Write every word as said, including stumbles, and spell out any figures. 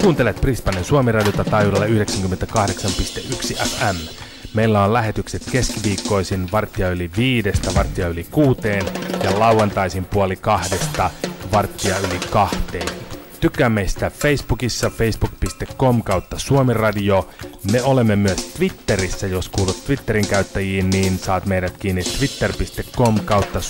Kuuntelet Brisbanen Suomi-radiota taajuudella yhdeksänkymmentäkahdeksan pilkku yksi F M. Meillä on lähetykset keskiviikkoisin varttia yli viidestä varttia yli kuuteen ja lauantaisin puoli kahdesta varttia yli kahteen. Tykkää meistä Facebookissa facebook piste com kautta Suomiradio. Me olemme myös Twitterissä, jos kuulut Twitterin käyttäjiin, niin saat meidät kiinni twitter piste com kautta